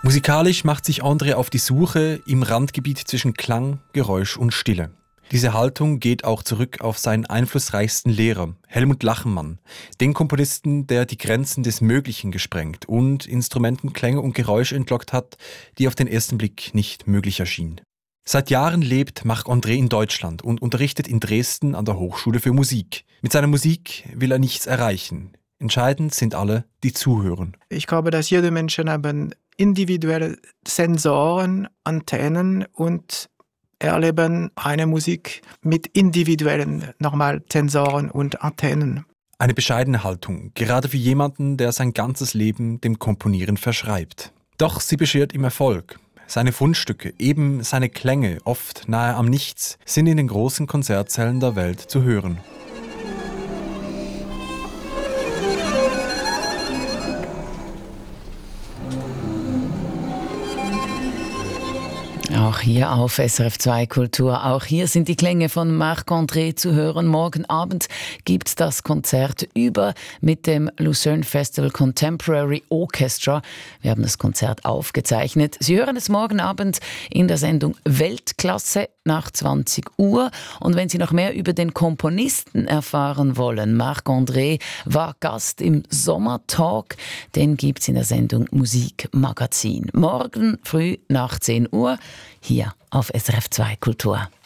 Musikalisch macht sich André auf die Suche im Randgebiet zwischen Klang, Geräusch und Stille. Diese Haltung geht auch zurück auf seinen einflussreichsten Lehrer, Helmut Lachenmann, den Komponisten, der die Grenzen des Möglichen gesprengt und Instrumenten Klänge und Geräusche entlockt hat, die auf den ersten Blick nicht möglich erschienen. Seit Jahren lebt Marc-André in Deutschland und unterrichtet in Dresden an der Hochschule für Musik. Mit seiner Musik will er nichts erreichen. Entscheidend sind alle, die zuhören. Ich glaube, dass jede Mensch haben individuelle Sensoren, Antennen und erleben eine Musik mit individuellen Sensoren und Antennen. Eine bescheidene Haltung, gerade für jemanden, der sein ganzes Leben dem Komponieren verschreibt. Doch sie beschert ihm Erfolg. Seine Fundstücke, eben seine Klänge, oft nahe am Nichts, sind in den großen Konzertsälen der Welt zu hören. Auch hier auf SRF 2 Kultur. Auch hier sind die Klänge von Marc-André zu hören. Morgen Abend gibt das Konzert über mit dem Lucerne Festival Contemporary Orchestra. Wir haben das Konzert aufgezeichnet. Sie hören es morgen Abend in der Sendung Weltklasse nach 20 Uhr. Und wenn Sie noch mehr über den Komponisten erfahren wollen, Marc-André war Gast im Sommertalk. Den gibt es in der Sendung Musikmagazin. Morgen früh nach 10 Uhr hier auf SRF 2 Kultur.